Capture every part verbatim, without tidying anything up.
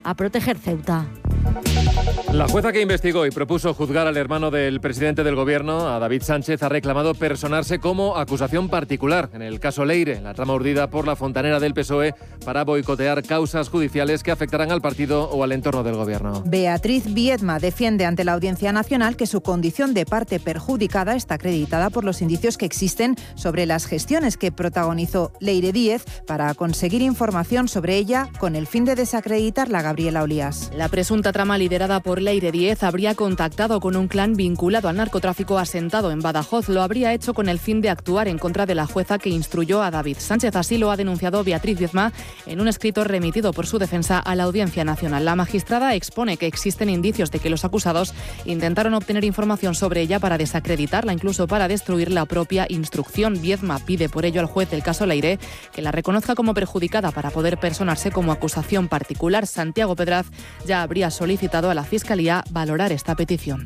a proteger Ceuta. La jueza que investigó y propuso juzgar al hermano del presidente del gobierno, a David Sánchez, ha reclamado personarse como acusación particular en el caso Leire, la trama urdida por la fontanera del P S O E para boicotear causas judiciales que afectarán al partido o al entorno del gobierno. Beatriz Viedma defiende ante la Audiencia Nacional que su condición de parte perjudicada está acreditada por los indicios que existen sobre las gestiones que protagonizó Leire Díez para conseguir información sobre ella con el fin de desacreditarla a Gabriela Olías. La presunta trama liderada por Leire Díez habría contactado con un clan vinculado al narcotráfico asentado en Badajoz. Lo habría hecho con el fin de actuar en contra de la jueza que instruyó a David Sánchez. Así lo ha denunciado Beatriz Viedma en un escrito remitido por su defensa a la Audiencia Nacional. La magistrada expone que existen indicios de que los acusados intentaron obtener información sobre ella para desacreditarla, incluso para destruir la propia instrucción. Viedma pide por ello al juez del caso Leire que la reconozca como perjudicada para poder personarse como acusación particular. Santiago Pedraz ya habría solicitado a la Fiscalía valorar esta petición.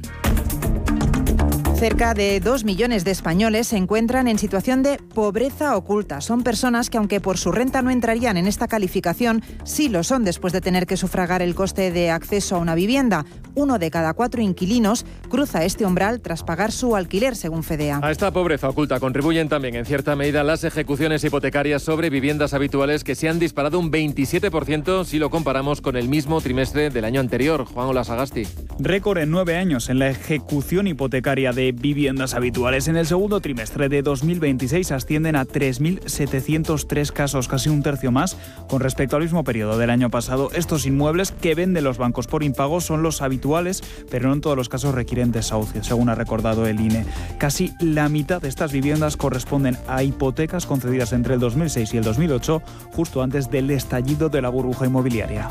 Cerca de dos millones de españoles se encuentran en situación de pobreza oculta. Son personas que, aunque por su renta no entrarían en esta calificación, sí lo son después de tener que sufragar el coste de acceso a una vivienda. Uno de cada cuatro inquilinos cruza este umbral tras pagar su alquiler, según FEDEA. A esta pobreza oculta contribuyen también, en cierta medida, las ejecuciones hipotecarias sobre viviendas habituales, que se han disparado un veintisiete por ciento si lo comparamos con el mismo trimestre del año anterior. Juan Olasagasti. Récord en nueve años en la ejecución hipotecaria de viviendas habituales. En el segundo trimestre de dos mil veintiséis ascienden a tres mil setecientos tres casos, casi un tercio más con respecto al mismo periodo del año pasado. Estos inmuebles que venden los bancos por impago son los habituales, pero no en todos los casos requieren desahucio, según ha recordado el I N E. Casi la mitad de estas viviendas corresponden a hipotecas concedidas entre el dos mil seis y el dos mil ocho, justo antes del estallido de la burbuja inmobiliaria.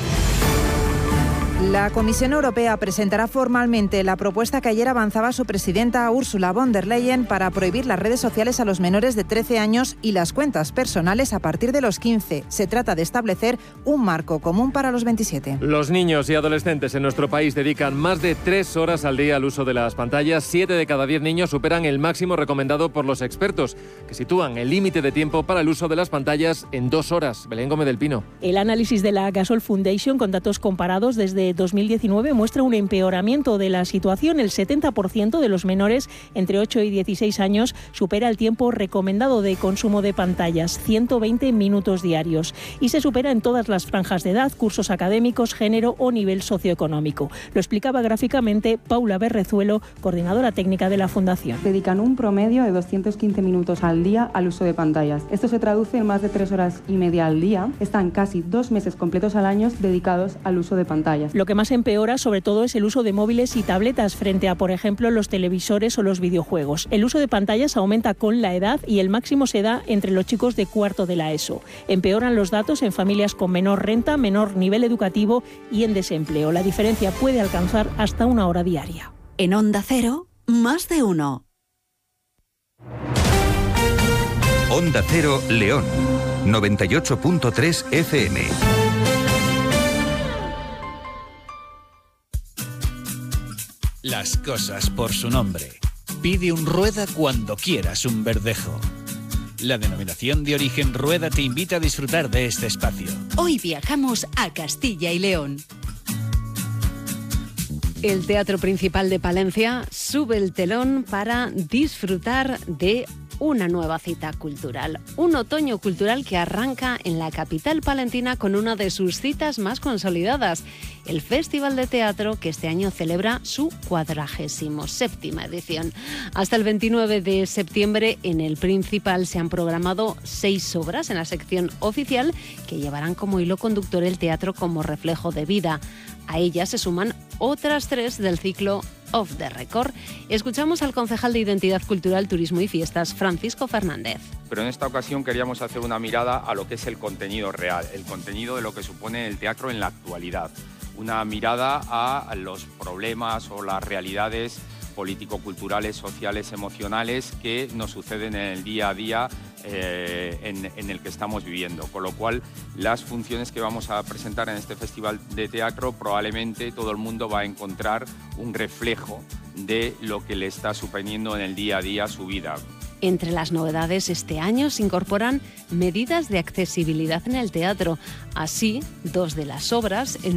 La Comisión Europea presentará formalmente la propuesta que ayer avanzaba su presidenta Ursula von der Leyen para prohibir las redes sociales a los menores de trece años y las cuentas personales a partir de los quince. Se trata de establecer un marco común para los veintisiete. Los niños y adolescentes en nuestro país dedican más de tres horas al día al uso de las pantallas. Siete de cada diez niños superan el máximo recomendado por los expertos, que sitúan el límite de tiempo para el uso de las pantallas en dos horas. Belén Gómez del Pino. El análisis de la Gasol Foundation, con datos comparados desde dos mil diecinueve, muestra un empeoramiento de la situación. El setenta por ciento de los menores entre ocho y dieciséis años supera el tiempo recomendado de consumo de pantallas, ciento veinte minutos diarios, y se supera en todas las franjas de edad, cursos académicos, género o nivel socioeconómico. Lo explicaba gráficamente Paula Berrezuelo, coordinadora técnica de la Fundación. Dedican un promedio de doscientos quince minutos al día al uso de pantallas. Esto se traduce en más de tres horas y media al día. Están casi dos meses completos al año dedicados al uso de pantallas. Lo que más empeora sobre todo es el uso de móviles y tabletas frente a, por ejemplo, los televisores o los videojuegos. El uso de pantallas aumenta con la edad y el máximo se da entre los chicos de cuarto de la ESO. Empeoran los datos en familias con menor renta, menor nivel educativo y en desempleo. La diferencia puede alcanzar hasta una hora diaria. En Onda Cero, más de uno. Onda Cero León, noventa y ocho punto tres F M. Las cosas por su nombre. Pide un Rueda cuando quieras un Verdejo. La denominación de origen Rueda te invita a disfrutar de este espacio. Hoy viajamos a Castilla y León. El Teatro Principal de Palencia sube el telón para disfrutar de una nueva cita cultural. Un otoño cultural que arranca en la capital palentina con una de sus citas más consolidadas, el Festival de Teatro, que este año celebra su cuadragésimo séptima edición. Hasta el veintinueve de septiembre en el Principal se han programado seis obras en la sección oficial que llevarán como hilo conductor el teatro como reflejo de vida. A ellas se suman otras tres del ciclo Off the Record. Escuchamos al concejal de Identidad Cultural, Turismo y Fiestas, Francisco Fernández. Pero en esta ocasión queríamos hacer una mirada a lo que es el contenido real, el contenido de lo que supone el teatro en la actualidad. Una mirada a los problemas o las realidades político-culturales, sociales, emocionales que nos suceden en el día a día eh, en, en el que estamos viviendo. Con lo cual, las funciones que vamos a presentar en este Festival de Teatro, probablemente todo el mundo va a encontrar un reflejo de lo que le está suponiendo en el día a día su vida. Entre las novedades este año se incorporan medidas de accesibilidad en el teatro. Así, dos de las obras,